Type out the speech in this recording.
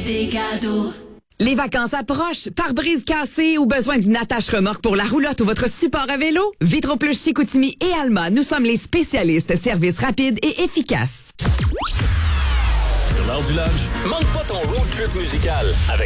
des cadeaux. Les vacances approchent. Pare-brise cassé ou besoin d'une attache-remorque pour la roulotte ou votre support à vélo? Vitro-Plus Chicoutimi et Alma, nous sommes les spécialistes. Service rapide et efficace. Sur l'heure du lunch, manque pas ton road trip musical avec